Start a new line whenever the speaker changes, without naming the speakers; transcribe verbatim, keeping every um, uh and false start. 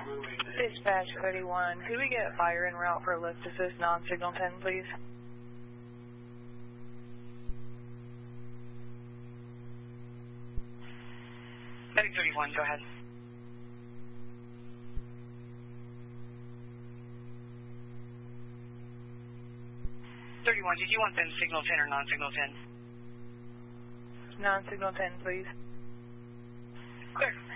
Dispatch thirty-one, could we get fire en route for lift assist non-signal ten, please?
Medic thirty-one, go ahead. thirty-one, did you want them signal ten or non-signal ten?
Non-signal ten, please.
Clear.